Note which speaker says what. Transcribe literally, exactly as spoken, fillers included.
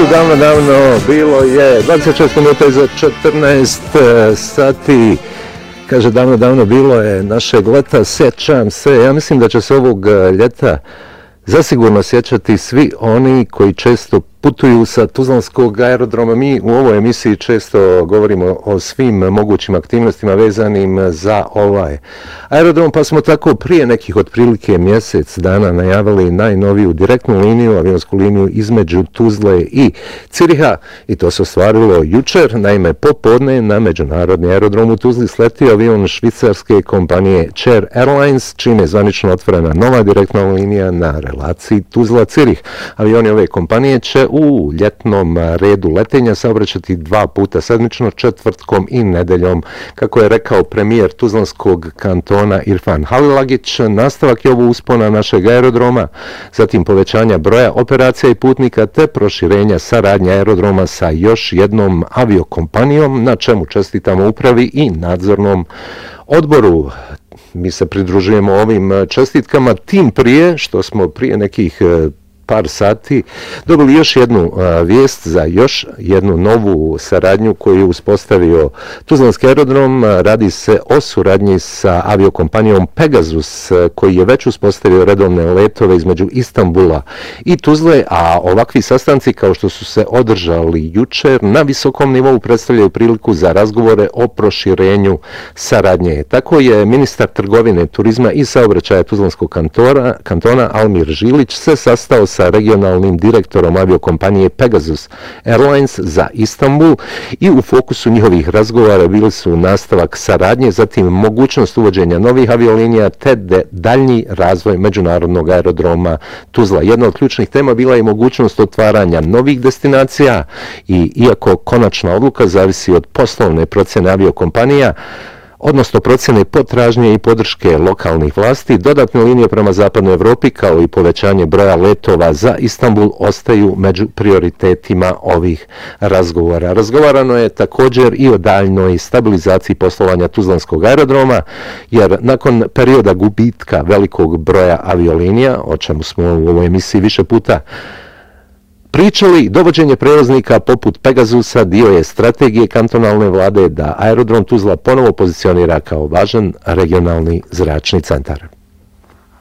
Speaker 1: su davno, davno, bilo je dvadeset šest minuta iza četrnaest sati. Kaže, davno, davno bilo je našeg leta, sjećam se, ja mislim da će se ovog ljeta zasigurno sjećati svi oni koji često putuju sa tuzlanskog aerodroma. Mi u ovoj emisiji često govorimo o svim mogućim aktivnostima vezanim za ovaj aerodrom, pa smo tako prije nekih otprilike mjesec dana najavili najnoviju direktnu liniju, avionsku liniju između Tuzle i Ciriha, i to se ostvarilo jučer. Naime, popodne na međunarodni aerodrom u Tuzli sletio avion švicarske kompanije Chair Airlines, čime je zvanično otvorena nova direktna linija na relaciji Tuzla-Cirih. Avioni ove kompanije će u ljetnom redu letenja saobraćati dva puta sedmično, četvrtkom i nedeljom. Kako je rekao premijer Tuzlanskog kantona Irfan Halilagić, nastavak je ovo uspona našeg aerodroma, zatim povećanja broja operacija i putnika te proširenja saradnje aerodroma sa još jednom aviokompanijom, na čemu čestitamo upravi i nadzornom odboru. Mi se pridružujemo ovim čestitkama, tim prije što smo prije nekih par sati dobili još jednu a, vijest za još jednu novu saradnju koju je uspostavio Tuzlanski aerodrom. Radi se o suradnji sa aviokompanijom Pegasus, koji je već uspostavio redovne letove između Istanbula i Tuzle, a ovakvi sastanci kao što su se održali jučer na visokom nivou predstavljaju priliku za razgovore o proširenju saradnje. Tako je ministar trgovine, turizma i saobraćaja Tuzlanskog kantona, kantona Almir Žilić se sastao sa regionalnim direktorom aviokompanije Pegasus Airlines za Istanbul i u fokusu njihovih razgovara bili su nastavak saradnje, zatim mogućnost uvođenja novih aviolinija te daljnji razvoj međunarodnog aerodroma Tuzla. Jedna od ključnih tema bila je mogućnost otvaranja novih destinacija i iako konačna odluka zavisi od poslovne procjene aviokompanija, odnosno procjene potražnje i podrške lokalnih vlasti, dodatne linije prema zapadnoj Evropi kao i povećanje broja letova za Istanbul ostaju među prioritetima ovih razgovora. Razgovarano je također i o daljnoj stabilizaciji poslovanja Tuzlanskog aerodroma, jer nakon perioda gubitka velikog broja aviolinija, o čemu smo u ovoj emisiji više puta pričali, dovođenje prevoznika poput Pegasusa dio je strategije kantonalne vlade da aerodrom Tuzla ponovo pozicionira kao važan regionalni zračni centar.